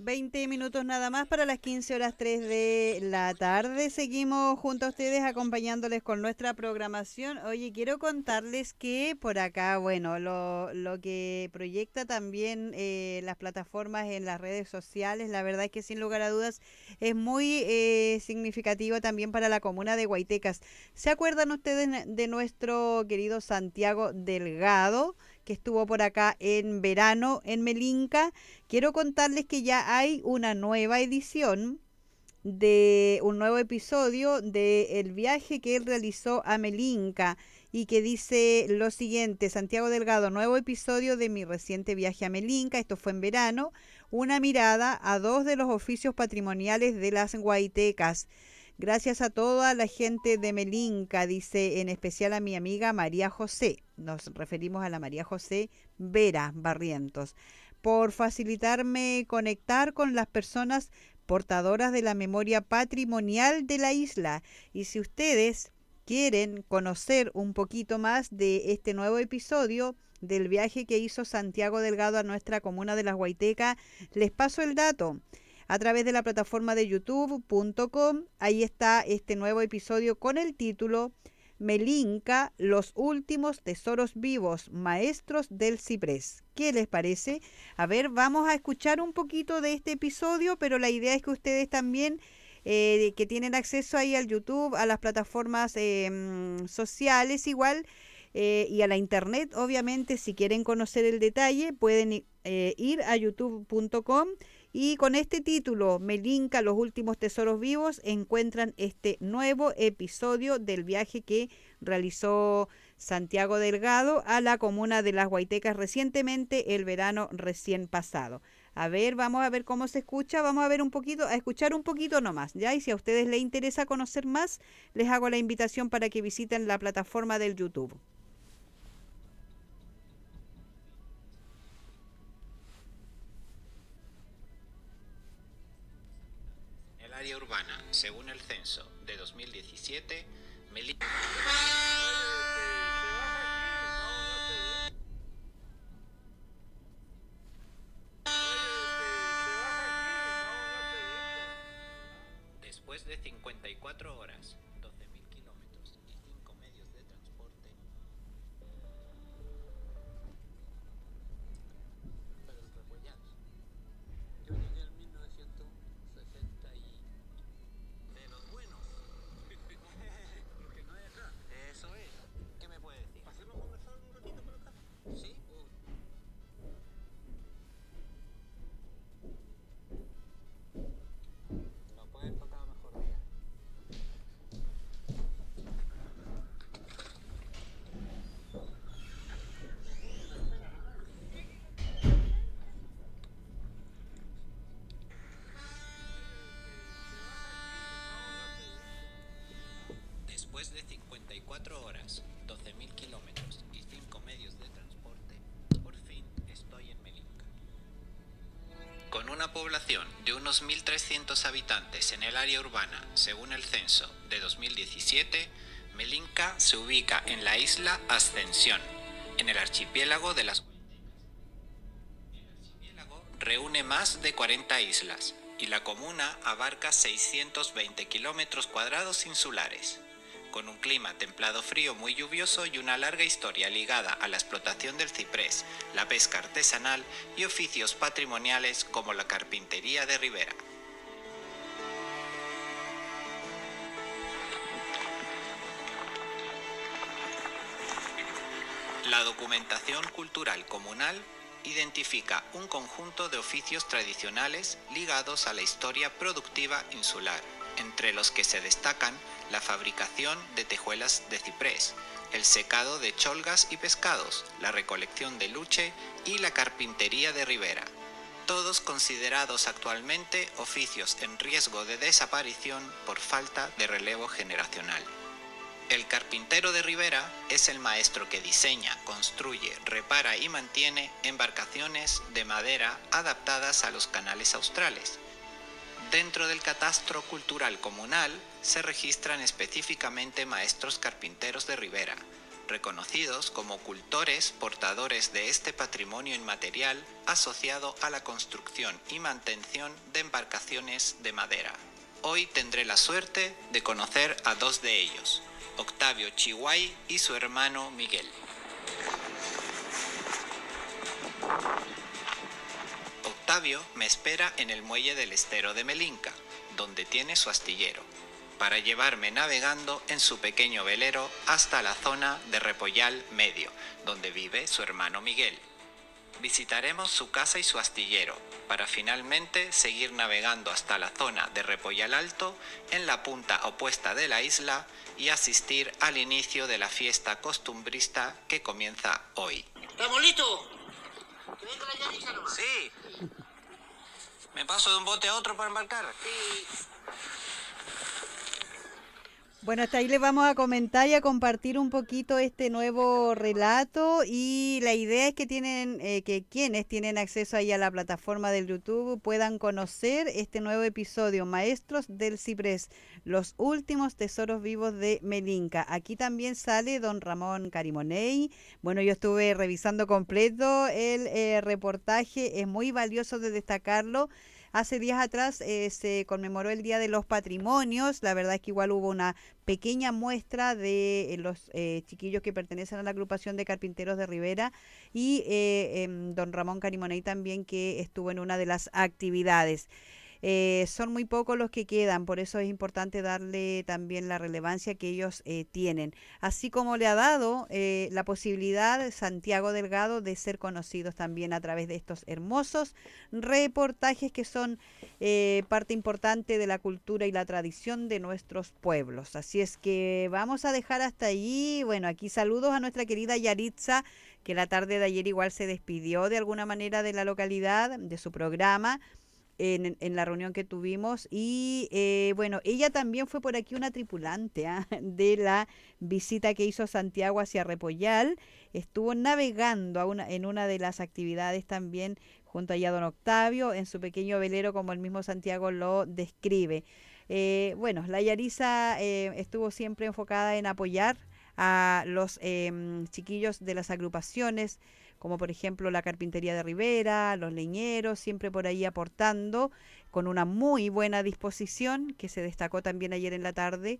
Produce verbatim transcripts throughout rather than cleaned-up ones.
veinte minutos nada más para las quince horas tres de la tarde. Seguimos junto a ustedes acompañándoles con nuestra programación. Oye, quiero contarles que por acá, bueno, lo, lo que proyecta también eh, las plataformas en las redes sociales, la verdad es que sin lugar a dudas es muy eh, significativo también para la comuna de Guaitecas. ¿Se acuerdan ustedes de nuestro querido Santiago Delgado, que estuvo por acá en verano en Melinca? Quiero contarles que ya hay una nueva edición de un nuevo episodio de el viaje que él realizó a Melinca y que dice lo siguiente: Santiago Delgado, nuevo episodio de mi reciente viaje a Melinca, esto fue en verano, una mirada a dos de los oficios patrimoniales de las Guaitecas. Gracias a toda la gente de Melinca, dice, en especial a mi amiga María José. Nos referimos a la María José Vera Barrientos, por facilitarme conectar con las personas portadoras de la memoria patrimonial de la isla. Y si ustedes quieren conocer un poquito más de este nuevo episodio del viaje que hizo Santiago Delgado a nuestra comuna de Las Guaitecas, les paso el dato. A través de la plataforma de youtube punto com, ahí está este nuevo episodio con el título Melinca, los últimos tesoros vivos, maestros del ciprés. ¿Qué les parece? A ver, vamos a escuchar un poquito de este episodio, pero la idea es que ustedes también, eh, que tienen acceso ahí al YouTube, a las plataformas eh, sociales igual, eh, y a la internet, obviamente, si quieren conocer el detalle, pueden eh, ir a youtube punto com y con este título, Melinca, los últimos tesoros vivos, encuentran este nuevo episodio del viaje que realizó Santiago Delgado a la comuna de Las Guaitecas recientemente, el verano recién pasado. A ver, vamos a ver cómo se escucha, vamos a ver un poquito, a escuchar un poquito nomás, ¿ya? Y si a ustedes les interesa conocer más, les hago la invitación para que visiten la plataforma del YouTube. El área urbana, según el censo de dos mil diecisiete, Melilla... Después de cincuenta y cuatro horas, doce mil kilómetros y cinco medios de transporte... Pero el Rebollar. Yo llegué en mil novecientos sesenta y... De los buenos. Porque no hay acá. Eso es. ¿Qué me puede decir? ¿Hacemos conversar un ratito por acá? Sí. Uh, no puede tocar mejor día. Después de cincuenta y cuatro horas, doce mil kilómetros y cinco medios de transporte, por fin estoy en Melinca. Con una población de unos mil trescientos habitantes en el área urbana, según el censo de dos mil diecisiete, Melinca se ubica en la isla Ascensión, en el archipiélago de las Guaitecas. El archipiélago reúne más de cuarenta islas y la comuna abarca seiscientos veinte kilómetros cuadrados insulares, con un clima templado frío muy lluvioso y una larga historia ligada a la explotación del ciprés, la pesca artesanal y oficios patrimoniales como la carpintería de ribera. La documentación cultural comunal identifica un conjunto de oficios tradicionales ligados a la historia productiva insular, entre los que se destacan la fabricación de tejuelas de ciprés, el secado de cholgas y pescados, la recolección de luche y la carpintería de ribera, todos considerados actualmente oficios en riesgo de desaparición por falta de relevo generacional. El carpintero de ribera es el maestro que diseña, construye, repara y mantiene embarcaciones de madera adaptadas a los canales australes. Dentro del catastro cultural comunal se registran específicamente maestros carpinteros de ribera, reconocidos como cultores portadores de este patrimonio inmaterial asociado a la construcción y mantención de embarcaciones de madera. Hoy tendré la suerte de conocer a dos de ellos, Octavio Chihuay y su hermano Miguel. Octavio me espera en el muelle del estero de Melinca, donde tiene su astillero, para llevarme navegando en su pequeño velero hasta la zona de Repollal Medio, donde vive su hermano Miguel. Visitaremos su casa y su astillero, para finalmente seguir navegando hasta la zona de Repollal Alto, en la punta opuesta de la isla, y asistir al inicio de la fiesta costumbrista que comienza hoy. ¿Estamos listos? ¿Que venga la Yarisa nomás? Sí. ¿Me paso de un bote a otro para embarcar? Sí. Bueno, hasta ahí les vamos a comentar y a compartir un poquito este nuevo relato, y la idea es que tienen eh, que quienes tienen acceso ahí a la plataforma del YouTube puedan conocer este nuevo episodio, Maestros del Ciprés, los últimos tesoros vivos de Melinca. Aquí también sale don Ramón Carimoney. Bueno, yo estuve revisando completo el eh, reportaje, es muy valioso de destacarlo. Hace días atrás eh, se conmemoró el Día de los Patrimonios. La verdad es que igual hubo una pequeña muestra de eh, los eh, chiquillos que pertenecen a la agrupación de carpinteros de Rivera, y eh, eh, don Ramón Carimoney también, que estuvo en una de las actividades. Eh, son muy pocos los que quedan, por eso es importante darle también la relevancia que ellos eh, tienen, así como le ha dado eh, la posibilidad Santiago Delgado de ser conocidos también a través de estos hermosos reportajes que son eh, parte importante de la cultura y la tradición de nuestros pueblos. Así es que vamos a dejar hasta allí. Bueno, aquí saludos a nuestra querida Yaritza, que la tarde de ayer igual se despidió de alguna manera de la localidad, de su programa, En, en la reunión que tuvimos, y eh, bueno, ella también fue por aquí una tripulante ¿eh? de la visita que hizo Santiago hacia Repollal. Estuvo navegando a una, en una de las actividades también junto allá a don Octavio en su pequeño velero, como el mismo Santiago lo describe. Eh, bueno, la Yarisa eh, estuvo siempre enfocada en apoyar a los eh, chiquillos de las agrupaciones, como por ejemplo la Carpintería de Rivera, los leñeros, siempre por ahí aportando con una muy buena disposición, que se destacó también ayer en la tarde,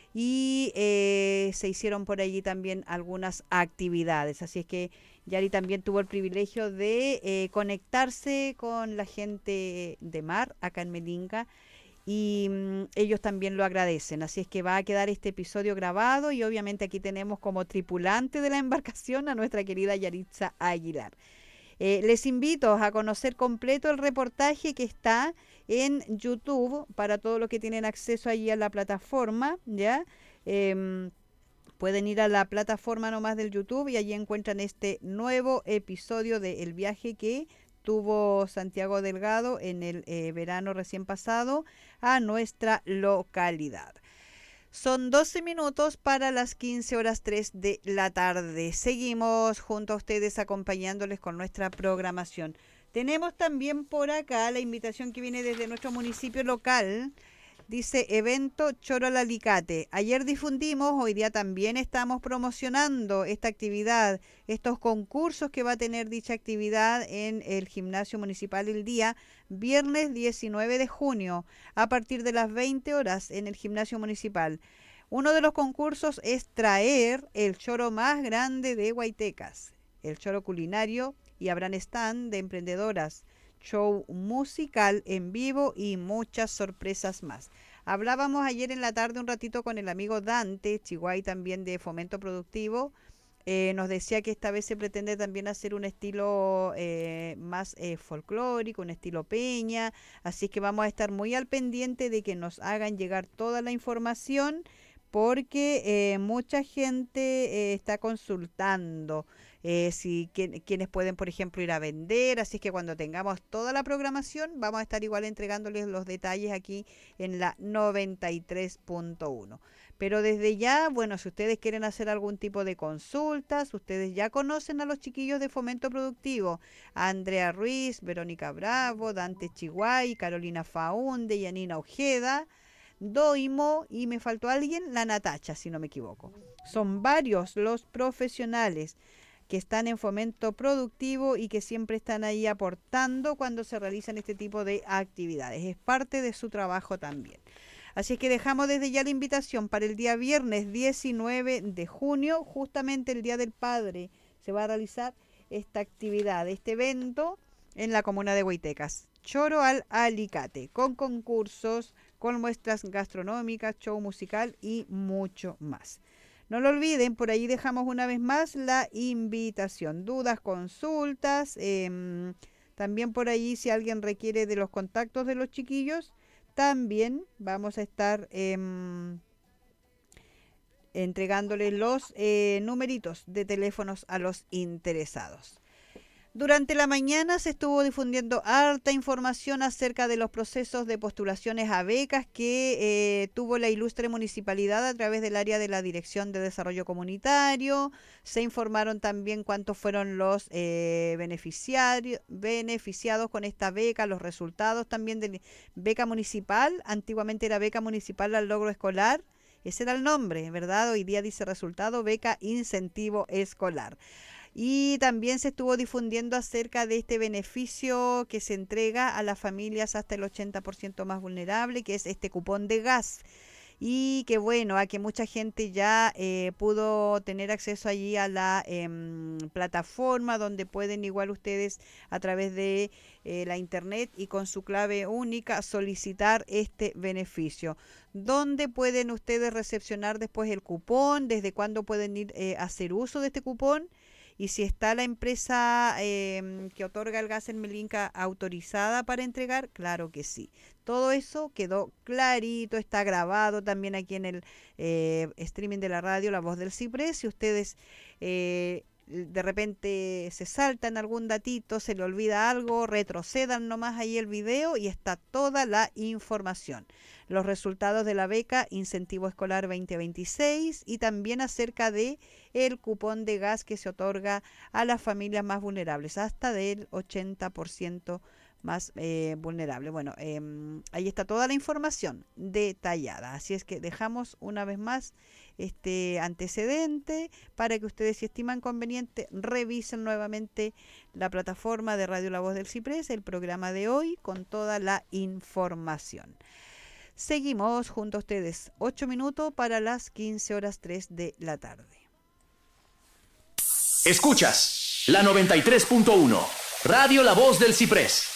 y eh, se hicieron por allí también algunas actividades. Así es que Yari también tuvo el privilegio de eh, conectarse con la gente de mar acá en Melinca, y mm, ellos también lo agradecen. Así es que va a quedar este episodio grabado, y obviamente aquí tenemos como tripulante de la embarcación a nuestra querida Yaritza Aguilar. Eh, les invito a conocer completo el reportaje que está en YouTube para todos los que tienen acceso allí a la plataforma, ¿ya? Eh, pueden ir a la plataforma nomás del YouTube y allí encuentran este nuevo episodio de El Viaje que tuvo Santiago Delgado en el eh, verano recién pasado a nuestra localidad. Son doce minutos para las quince horas tres de la tarde. Seguimos junto a ustedes acompañándoles con nuestra programación. Tenemos también por acá la invitación que viene desde nuestro municipio local. Dice evento Choro al Alicate. Ayer difundimos, hoy día también estamos promocionando esta actividad, estos concursos que va a tener dicha actividad en el Gimnasio Municipal el día viernes diecinueve de junio a partir de las veinte horas en el Gimnasio Municipal. Uno de los concursos es traer el choro más grande de Guaytecas, el choro culinario, y habrán stand de emprendedoras, show musical en vivo y muchas sorpresas más. Hablábamos ayer en la tarde un ratito con el amigo Dante Chihuay, también de Fomento Productivo. Eh, nos decía que esta vez se pretende también hacer un estilo eh, más eh, folclórico, un estilo peña, así que vamos a estar muy al pendiente de que nos hagan llegar toda la información, porque eh, mucha gente eh, está consultando eh, si quien, quienes pueden, por ejemplo, ir a vender. Así es que cuando tengamos toda la programación vamos a estar igual entregándoles los detalles aquí en la noventa y tres punto uno. Pero desde ya, bueno, si ustedes quieren hacer algún tipo de consultas, ustedes ya conocen a los chiquillos de Fomento Productivo, a Andrea Ruiz, Verónica Bravo, Dante Chihuay, Carolina Faunde, Yanina Ojeda, Doimo y me faltó alguien, la Natacha, si no me equivoco. Son varios los profesionales que están en fomento productivo y que siempre están ahí aportando cuando se realizan este tipo de actividades. Es parte de su trabajo también. Así es que dejamos desde ya la invitación para el día viernes diecinueve de junio, justamente el Día del Padre, se va a realizar esta actividad, este evento en la comuna de Huaytecas. Choro al Alicate, con concursos, con muestras gastronómicas, show musical y mucho más. No lo olviden, por ahí dejamos una vez más la invitación. Dudas, consultas, eh, también por ahí si alguien requiere de los contactos de los chiquillos, también vamos a estar eh, entregándoles los eh, numeritos de teléfonos a los interesados. Durante la mañana se estuvo difundiendo harta información acerca de los procesos de postulaciones a becas que eh, tuvo la ilustre municipalidad a través del área de la Dirección de Desarrollo Comunitario. Se informaron también cuántos fueron los eh, beneficiarios, beneficiados con esta beca, los resultados también de beca municipal. Antiguamente era beca municipal al logro escolar. Ese era el nombre, ¿verdad? Hoy día dice resultado, beca incentivo escolar. Y también se estuvo difundiendo acerca de este beneficio que se entrega a las familias hasta el ochenta por ciento más vulnerable, que es este cupón de gas. Y que bueno, a que mucha gente ya eh, pudo tener acceso allí a la eh, plataforma donde pueden igual ustedes a través de eh, la internet y con su clave única solicitar este beneficio. ¿Dónde pueden ustedes recepcionar después el cupón? ¿Desde cuándo pueden ir eh, a hacer uso de este cupón? Y si está la empresa eh, que otorga el gas en Melinca autorizada para entregar, claro que sí. Todo eso quedó clarito, está grabado también aquí en el eh, streaming de la radio La Voz del Ciprés. Si ustedes eh, de repente se saltan algún datito, se le olvida algo, retrocedan nomás ahí el video y está toda la información. Los resultados de la beca Incentivo Escolar veinte veintiséis y también acerca de el cupón de gas que se otorga a las familias más vulnerables, hasta del ochenta por ciento más eh, vulnerable. Bueno, eh, ahí está toda la información detallada. Así es que dejamos una vez más este antecedente para que ustedes, si estiman conveniente, revisen nuevamente la plataforma de Radio La Voz del Ciprés, el programa de hoy con toda la información. Seguimos junto a ustedes, ocho minutos para las quince horas tres de la tarde. Escuchas la noventa y tres punto uno, Radio La Voz del Ciprés.